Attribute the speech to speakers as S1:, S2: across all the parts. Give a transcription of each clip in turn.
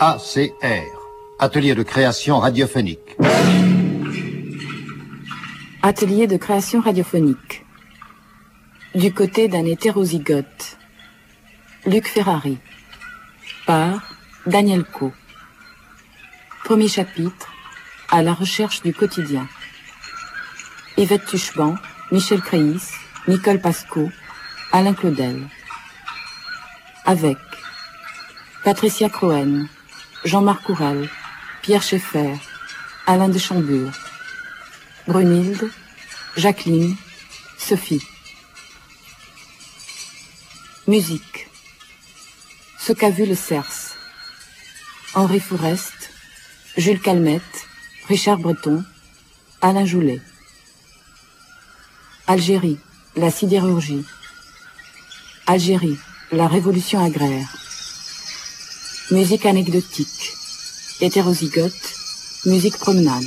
S1: ACR, Atelier de création radiophonique.
S2: Atelier de création radiophonique. Du côté d'un hétérozygote. Luc Ferrari. Par Daniel Caux. Premier chapitre. À la recherche du quotidien. Yvette Tuchban, Michel Créis, Nicole Pasco, Alain Claudel. Avec Patricia Croen, Jean-Marc Coural, Pierre Schaeffer, Alain de Chambure, Brunhilde, Jacqueline, Sophie. Musique. Ce qu'a vu le Cerce. Henri Fourest, Jules Calmette, Richard Breton, Alain Joulet. Algérie, la sidérurgie. Algérie, la révolution agraire. Musique anecdotique. Hétérozygote, musique promenade.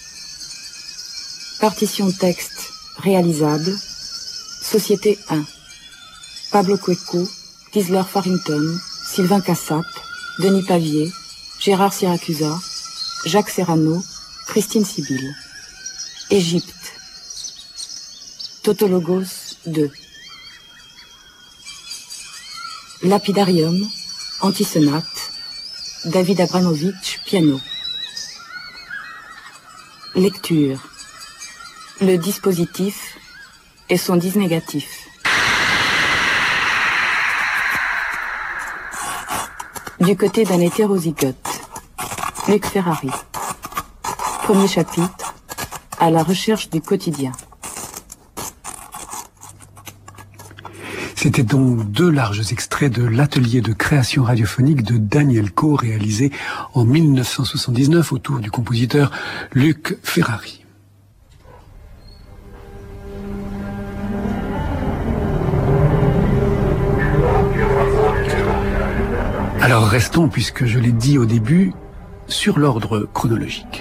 S2: Partition texte réalisable. Société 1. Pablo Cueco, Gisler Farrington, Sylvain Cassap, Denis Pavier, Gérard Siracusa, Jacques Serrano, Christine Sibylle. Égypte. Tautologos 2. Lapidarium, antisonate, David Abramovitch, piano. Lecture. Le dispositif et son disnégatif. Du côté d'un hétérozygote. Luc Ferrari. Premier chapitre. À la recherche du quotidien.
S3: C'était donc deux larges extraits de l'atelier de création radiophonique de Daniel Caux, réalisé en 1979 autour du compositeur Luc Ferrari. Alors restons, puisque je l'ai dit au début, sur l'ordre chronologique.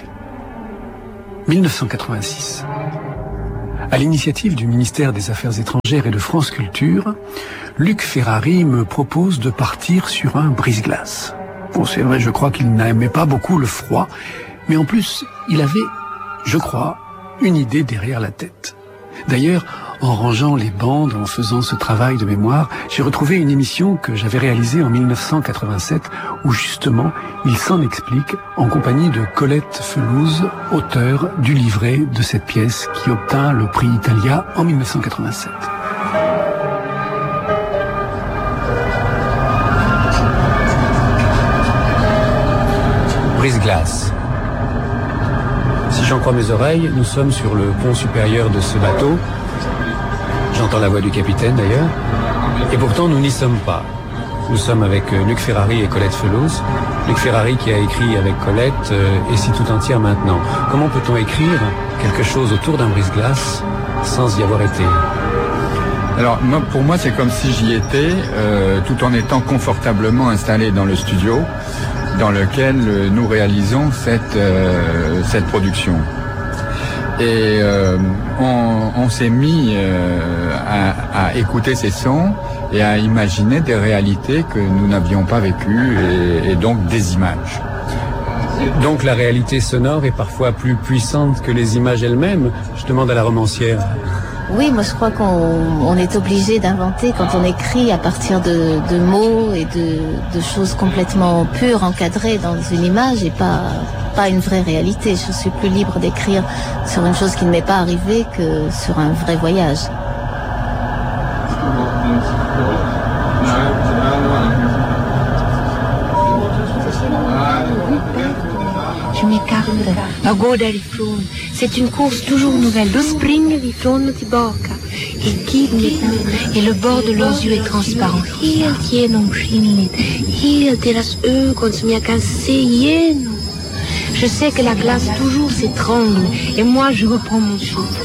S3: 1986. À l'initiative du ministère des Affaires étrangères et de France Culture, Luc Ferrari me propose de partir sur un brise-glace. Bon, c'est vrai, je crois qu'il n'aimait pas beaucoup le froid, mais en plus, il avait, je crois, une idée derrière la tête. D'ailleurs, en rangeant les bandes, en faisant ce travail de mémoire, j'ai retrouvé une émission que j'avais réalisée en 1987, où justement, il s'en explique en compagnie de Colette Felouz, auteure du livret de cette pièce qui obtint le prix Italia en 1987.
S4: Brise-glace. Si j'en crois mes oreilles, nous sommes sur le pont supérieur de ce bateau. J'entends la voix du capitaine d'ailleurs. Et pourtant, nous n'y sommes pas. Nous sommes avec Luc Ferrari et Colette Felouz. Luc Ferrari qui a écrit avec Colette Et si tout entière maintenant. Comment peut-on écrire quelque chose autour d'un brise-glace sans y avoir été?
S5: Alors pour moi, c'est comme si j'y étais, tout en étant confortablement installé dans le studio dans lequel nous réalisons cette production. Et on s'est mis à écouter ces sons et à imaginer des réalités que nous n'avions pas vécues et donc des images.
S4: Donc la réalité sonore est parfois plus puissante que les images elles-mêmes. Je demande à la romancière.
S6: Oui, moi je crois qu'on est obligé d'inventer quand on écrit à partir de mots et de choses complètement pures, encadrées dans une image et pas une vraie réalité. Je suis plus libre d'écrire sur une chose qui ne m'est pas arrivée que sur un vrai voyage.
S7: Je m'écarte, la goda di front. C'est une course toujours nouvelle. Du spring di front tillbaka. Ils guident les temps et le bord de leurs yeux est transparent. Helt genomskinligt. Helt deras ögon som jag kan se igenom. Je sais que la glace toujours s'étrangle et moi je reprends mon souffle.